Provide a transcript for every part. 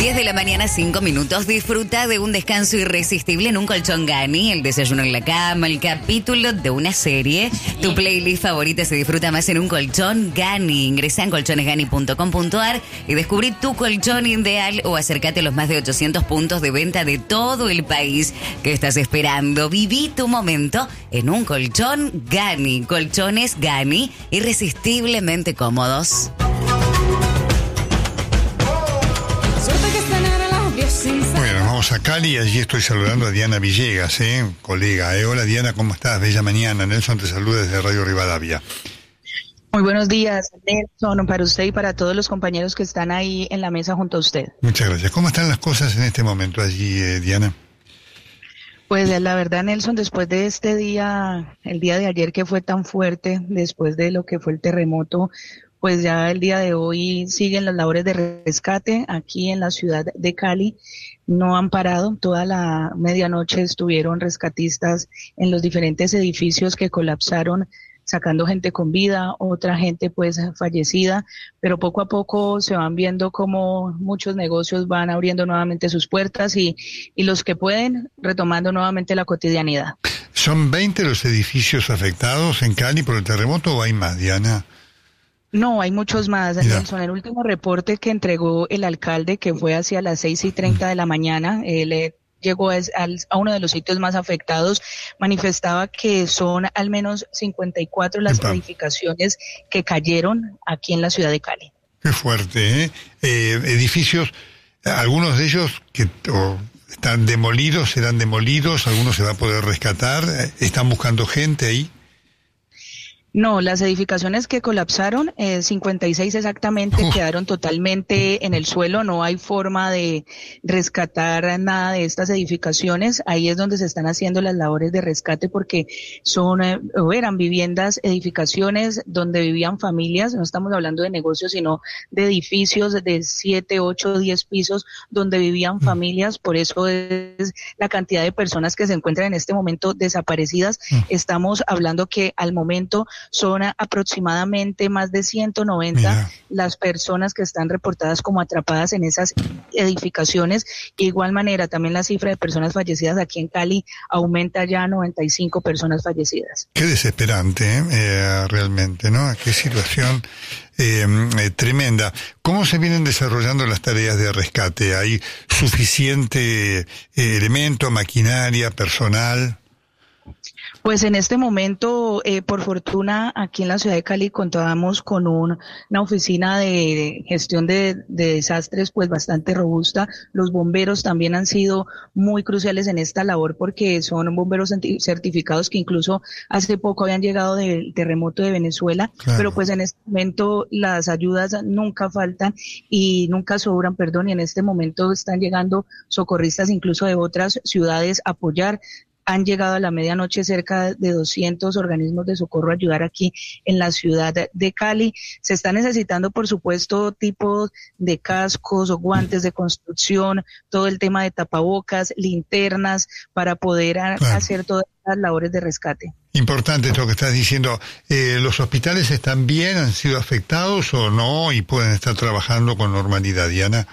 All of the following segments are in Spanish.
10 de la mañana, 5 minutos. Disfruta de un descanso irresistible en un colchón Gani, el desayuno en la cama, el capítulo de una serie. Tu playlist favorita se disfruta más en un colchón Gani. Ingresa en colchonesgani.com.ar y descubrí tu colchón ideal o acércate a los más de 800 puntos de venta de todo el país. ¿Qué estás esperando? Viví tu momento en un colchón Gani. Colchones Gani, irresistiblemente cómodos. Bueno, vamos a Cali, allí estoy saludando a Diana Villegas, colega. Hola Diana, ¿cómo estás? Bella mañana. Nelson te saluda desde Radio Rivadavia. Muy buenos días, Nelson, para usted y para todos los compañeros que están ahí en la mesa junto a usted. Muchas gracias. ¿Cómo están las cosas en este momento allí, Diana? Pues la verdad, Nelson, después de este día, el día de ayer que fue tan fuerte, después de lo que fue el terremoto, pues ya el día de hoy siguen las labores de rescate aquí en la ciudad de Cali. No han parado, toda la medianoche estuvieron rescatistas en los diferentes edificios que colapsaron, sacando gente con vida, otra gente pues fallecida, pero poco a poco se van viendo como muchos negocios van abriendo nuevamente sus puertas y los que pueden retomando nuevamente la cotidianidad. ¿Son 20 los edificios afectados en Cali por el terremoto o hay más, Diana? No, hay muchos más, Nelson. El último reporte que entregó el alcalde, que fue hacia las 6:30 de la mañana, él llegó a uno de los sitios más afectados, manifestaba que son al menos 54 las edificaciones que cayeron aquí en la ciudad de Cali. Qué fuerte, ¿eh? Edificios, algunos de ellos que están demolidos, serán demolidos, algunos se va a poder rescatar, ¿están buscando gente ahí? No, las edificaciones que colapsaron, 56 exactamente, quedaron totalmente en el suelo. No hay forma de rescatar nada de estas edificaciones. Ahí es donde se están haciendo las labores de rescate porque eran viviendas, edificaciones donde vivían familias. No estamos hablando de negocios, sino de edificios de 7, 8, 10 pisos donde vivían familias. Por eso es la cantidad de personas que se encuentran en este momento desaparecidas. Estamos hablando que al momento son aproximadamente más de 190 las personas que están reportadas como atrapadas en esas edificaciones. De igual manera, también la cifra de personas fallecidas aquí en Cali aumenta ya a 95 personas fallecidas. Qué desesperante, realmente, ¿no? Qué situación tremenda. ¿Cómo se vienen desarrollando las tareas de rescate? ¿Hay suficiente elemento, maquinaria, personal? Pues en este momento, por fortuna, aquí en la ciudad de Cali contábamos con una oficina de gestión de desastres pues bastante robusta. Los bomberos también han sido muy cruciales en esta labor porque son bomberos certificados que incluso hace poco habían llegado del terremoto de Venezuela, pero pues en este momento las ayudas nunca faltan y nunca sobran, y en este momento están llegando socorristas incluso de otras ciudades a apoyar. Han llegado a la medianoche cerca de 200 organismos de socorro a ayudar aquí en la ciudad de Cali. Se está necesitando, por supuesto, tipos de cascos o guantes de construcción, todo el tema de tapabocas, linternas, para poder hacer todas las labores de rescate. Importante esto que estás diciendo. ¿Los hospitales están bien? ¿Han sido afectados o no? ¿Y pueden estar trabajando con normalidad, Diana?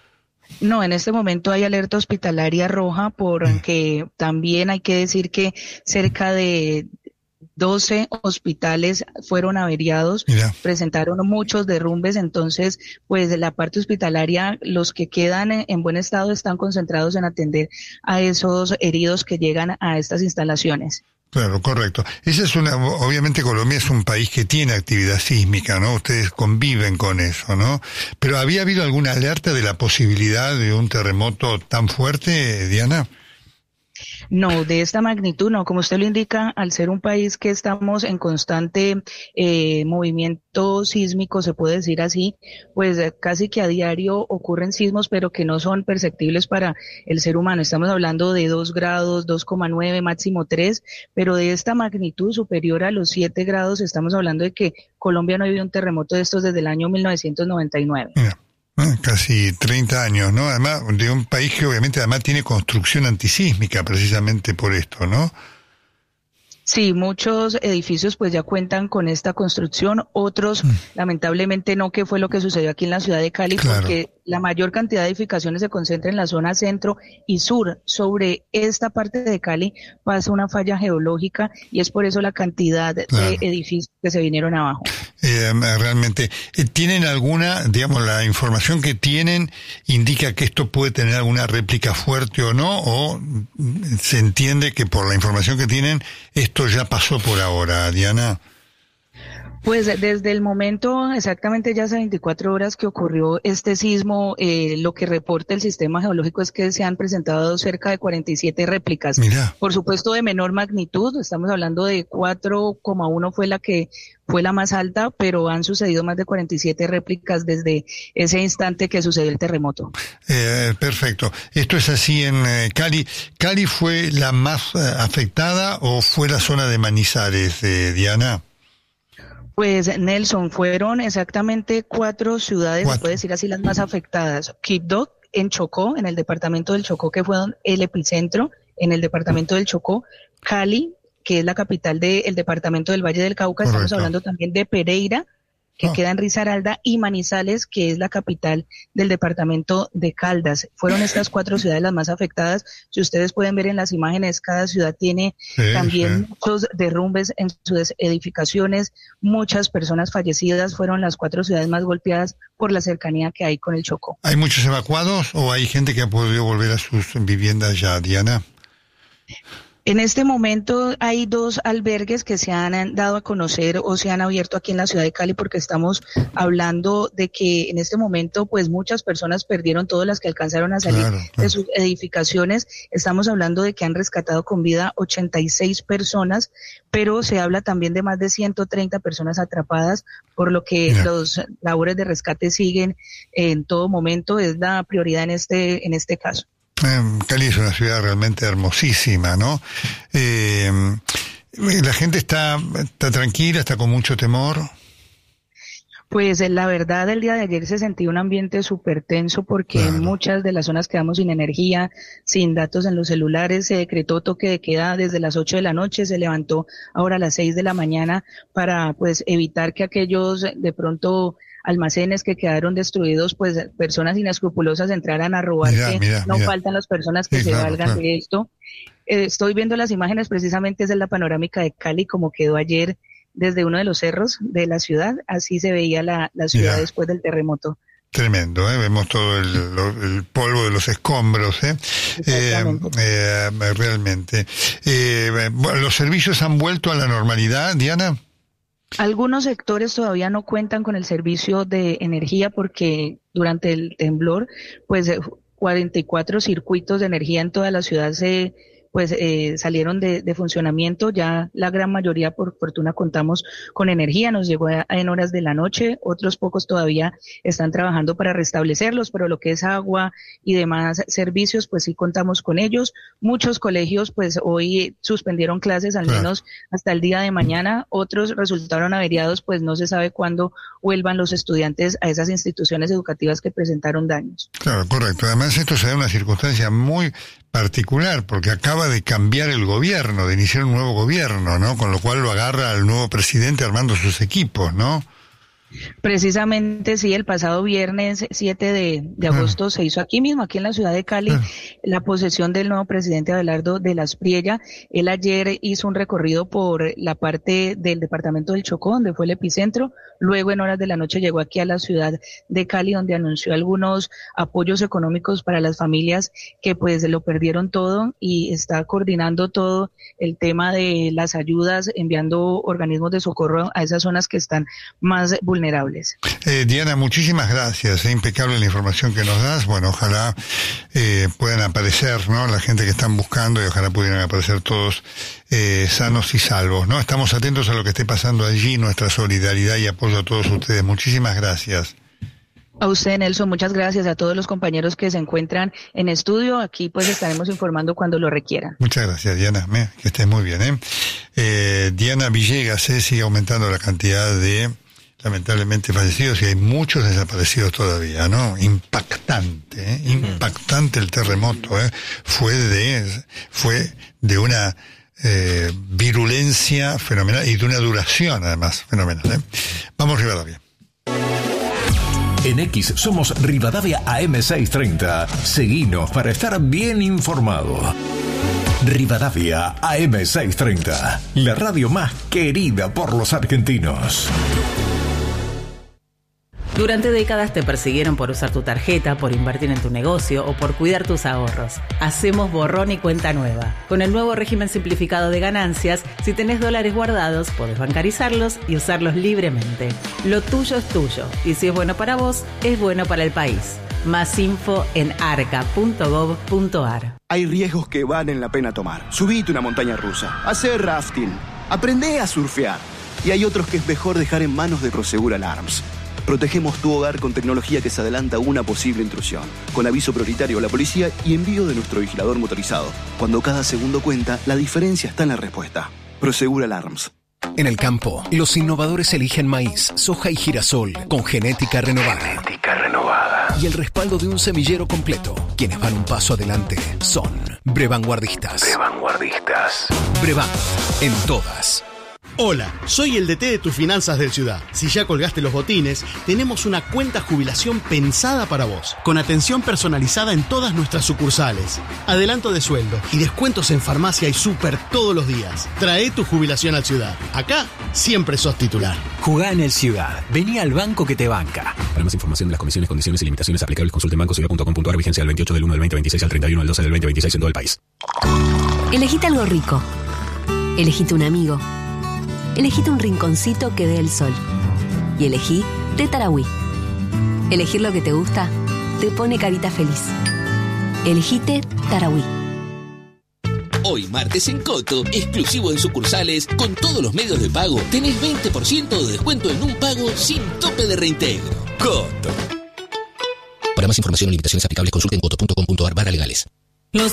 No, en este momento hay alerta hospitalaria roja porque también hay que decir que cerca de 12 hospitales fueron averiados, presentaron muchos derrumbes, entonces pues de la parte hospitalaria los que quedan en buen estado están concentrados en atender a esos heridos que llegan a estas instalaciones. Claro, correcto. Obviamente Colombia es un país que tiene actividad sísmica, ¿no? Ustedes conviven con eso, ¿no? Pero ¿había habido alguna alerta de la posibilidad de un terremoto tan fuerte, Diana? No, de esta magnitud no. Como usted lo indica, al ser un país que estamos en constante movimiento sísmico, se puede decir así, pues casi que a diario ocurren sismos, pero que no son perceptibles para el ser humano. Estamos hablando de 2 grados, 2,9, máximo 3, pero de esta magnitud superior a los 7 grados, estamos hablando de que Colombia no ha vivido un terremoto de estos desde el año 1999. Casi 30 años, ¿no? Además, de un país que obviamente además tiene construcción antisísmica precisamente por esto, ¿no? Sí, muchos edificios pues ya cuentan con esta construcción, otros lamentablemente no, que fue lo que sucedió aquí en la ciudad de Cali, Claro. porque la mayor cantidad de edificaciones se concentra en la zona centro y sur. Sobre esta parte de Cali pasa una falla geológica y es por eso la cantidad Claro. de edificios que se vinieron abajo. Realmente, ¿tienen alguna, digamos, la información que tienen indica que esto puede tener alguna réplica fuerte o no? ¿O se entiende que por la información que tienen, esto ya pasó por ahora, Diana? Pues desde el momento, exactamente ya hace 24 horas que ocurrió este sismo, lo que reporta el sistema geológico es que se han presentado cerca de 47 réplicas. Mirá. Por supuesto de menor magnitud, estamos hablando de 4,1 fue la que fue la más alta, pero han sucedido más de 47 réplicas desde ese instante que sucedió el terremoto. Perfecto. Esto es así en Cali. ¿Cali fue la más afectada o fue la zona de Manizales, Diana? Pues Nelson, fueron exactamente 4 ciudades, se puede decir así, las más afectadas. Quibdó en Chocó, en el departamento del Chocó, que fue el epicentro, en el departamento del Chocó. Cali, que es la capital del departamento del Valle del Cauca. Correcto. Estamos hablando también de Pereira, que queda en Risaralda, y Manizales, que es la capital del departamento de Caldas. Fueron estas 4 ciudades las más afectadas. Si ustedes pueden ver en las imágenes, cada ciudad tiene también muchos derrumbes en sus edificaciones. Muchas personas fallecidas. Fueron las 4 ciudades más golpeadas por la cercanía que hay con el Chocó. ¿Hay muchos evacuados o hay gente que ha podido volver a sus viviendas ya, Diana? En este momento hay 2 albergues que se han dado a conocer o se han abierto aquí en la ciudad de Cali, porque estamos hablando de que en este momento pues muchas personas perdieron, todas las que alcanzaron a salir de sus edificaciones. Estamos hablando de que han rescatado con vida 86 personas, pero se habla también de más de 130 personas atrapadas, por lo que los labores de rescate siguen en todo momento. Es la prioridad en este caso. Cali es una ciudad realmente hermosísima, ¿no? La gente está tranquila, está con mucho temor. Pues la verdad, el día de ayer se sentía un ambiente súper tenso porque en muchas de las zonas quedamos sin energía, sin datos en los celulares. Se decretó toque de queda desde las 8 de la noche, se levantó ahora a las 6 de la mañana para pues evitar que aquellos de pronto almacenes que quedaron destruidos, pues personas inescrupulosas entraran a robar. No faltan las personas que se valgan de esto. Estoy viendo las imágenes, precisamente es de la panorámica de Cali, como quedó ayer desde uno de los cerros de la ciudad. Así se veía la ciudad después del terremoto. Tremendo, vemos todo el polvo de los escombros, realmente. ¿Los servicios han vuelto a la normalidad, Diana? Algunos sectores todavía no cuentan con el servicio de energía porque durante el temblor, pues 44 circuitos de energía en toda la ciudad salieron de funcionamiento. Ya la gran mayoría, por fortuna, contamos con energía, nos llegó en horas de la noche. Otros pocos todavía están trabajando para restablecerlos, pero lo que es agua y demás servicios, pues sí contamos con ellos. Muchos colegios pues hoy suspendieron clases, al menos hasta el día de mañana. Otros resultaron averiados, pues no se sabe cuándo vuelvan los estudiantes a esas instituciones educativas que presentaron daños. Claro, correcto. Además esto se da en una circunstancia muy particular, porque acaba de cambiar el gobierno, de iniciar un nuevo gobierno, ¿no? Con lo cual lo agarra al nuevo presidente armando sus equipos, ¿no? Precisamente sí, el pasado viernes 7 de agosto se hizo aquí mismo, aquí en la ciudad de Cali, la posesión del nuevo presidente Abelardo de la Espriella. Él ayer hizo un recorrido por la parte del departamento del Chocó, donde fue el epicentro. Luego en horas de la noche llegó aquí a la ciudad de Cali, donde anunció algunos apoyos económicos para las familias que pues lo perdieron todo, y está coordinando todo el tema de las ayudas, enviando organismos de socorro a esas zonas que están más vulnerables. Diana, muchísimas gracias, es impecable la información que nos das. Bueno, ojalá puedan aparecer, ¿no?, la gente que están buscando, y ojalá pudieran aparecer todos sanos y salvos, ¿no? Estamos atentos a lo que esté pasando allí, nuestra solidaridad y apoyo a todos ustedes. Muchísimas gracias. A usted, Nelson, muchas gracias. A todos los compañeros que se encuentran en estudio, aquí pues estaremos informando cuando lo requieran. Muchas gracias, Diana, que estés muy bien. Diana Villegas, sigue aumentando la cantidad de lamentablemente fallecidos, y hay muchos desaparecidos todavía, ¿no? Impactante el terremoto, fue de una virulencia fenomenal y de una duración además fenomenal. Vamos Rivadavia. En X somos Rivadavia AM630. Seguinos para estar bien informado. Rivadavia AM630, la radio más querida por los argentinos. Durante décadas te persiguieron por usar tu tarjeta, por invertir en tu negocio o por cuidar tus ahorros. Hacemos borrón y cuenta nueva. Con el nuevo régimen simplificado de ganancias, si tenés dólares guardados, podés bancarizarlos y usarlos libremente. Lo tuyo es tuyo, y si es bueno para vos, es bueno para el país. Más info en arca.gov.ar. Hay riesgos que valen la pena tomar. Subite una montaña rusa, hacer rafting, aprendé a surfear. Y hay otros que es mejor dejar en manos de Prosegur Alarms. Protegemos tu hogar con tecnología que se adelanta a una posible intrusión, con aviso prioritario a la policía y envío de nuestro vigilador motorizado. Cuando cada segundo cuenta, la diferencia está en la respuesta. Prosegur Alarms. En el campo, los innovadores eligen maíz, soja y girasol con genética renovada. Y el respaldo de un semillero completo. Quienes van un paso adelante son Brevanguardistas. Brevan, en todas. Hola, soy el DT de tus finanzas del Ciudad. Si ya colgaste los botines, tenemos una cuenta jubilación pensada para vos, con atención personalizada en todas nuestras sucursales, adelanto de sueldo y descuentos en farmacia y súper todos los días. Trae tu jubilación al Ciudad. Acá siempre sos titular. Jugá en el Ciudad. Vení al banco que te banca. Para más información de las comisiones, condiciones y limitaciones aplicables, consulte en bancociudad.com.ar. Vigencia del 28 del 1 del 2026 al 31 del 12 del 2026 en todo el país. Elegite algo rico. Elegite un amigo. Elegite un rinconcito que dé el sol. Y elegí Té Tarahui. Elegir lo que te gusta te pone carita feliz. Elegí Té Tarahui. Hoy martes en Coto, exclusivo en sucursales, con todos los medios de pago, tenés 20% de descuento en un pago sin tope de reintegro. Coto. Para más información o limitaciones aplicables, consulte en coto.com.ar/legales.